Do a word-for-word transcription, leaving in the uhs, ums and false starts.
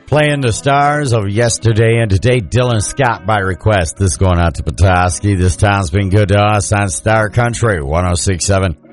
Playing the stars of yesterday and today, Dylan Scott by request. This going out to Petoskey. This town's been good to us on Star Country one oh six point seven.